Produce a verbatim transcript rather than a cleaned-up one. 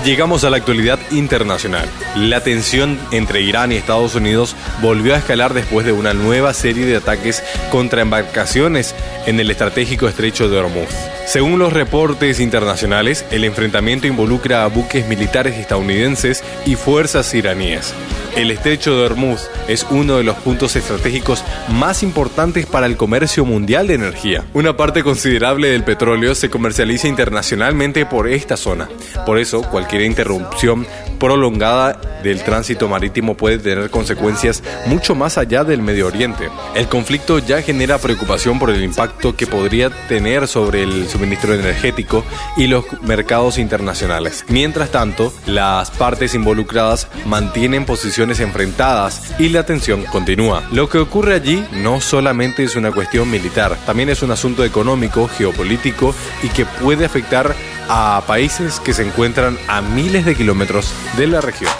llegamos a la actualidad internacional. La tensión entre Irán y Estados Unidos volvió a escalar después de una nueva serie de ataques contra embarcaciones en el estratégico estrecho de Hormuz. Según los reportes internacionales, el enfrentamiento involucra a buques militares estadounidenses y fuerzas iraníes. El estrecho de Hormuz es uno de los puntos estratégicos más importantes para el comercio mundial de energía. Una parte considerable del petróleo se comercializa internacionalmente por esta zona. Por eso, cualquier interrupción prolongada del tránsito marítimo puede tener consecuencias mucho más allá del Medio Oriente. El conflicto ya genera preocupación por el impacto que podría tener sobre el suministro energético y los mercados internacionales. Mientras tanto, las partes involucradas mantienen posiciones enfrentadas y la tensión continúa. Lo que ocurre allí no solamente es una cuestión militar, también es un asunto económico, geopolítico y que puede afectar a países que se encuentran a miles de kilómetros de la región.